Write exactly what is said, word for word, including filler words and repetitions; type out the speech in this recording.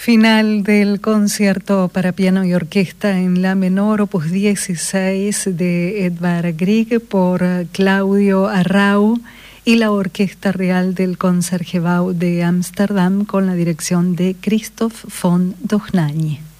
Final del concierto para piano y orquesta en la menor, opus dieciséis de Edvard Grieg por Claudio Arrau y la Orquesta Real del Concertgebouw de Ámsterdam con la dirección de Christoph von Dohnanyi.